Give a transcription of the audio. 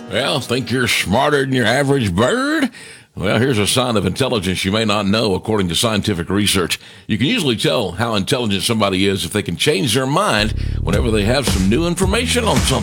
Well, think you're smarter than your average bird? Well, here's a sign of intelligence you may not know, according to scientific research. You can usually tell how intelligent somebody is if they can change their mind whenever they have some new information on something.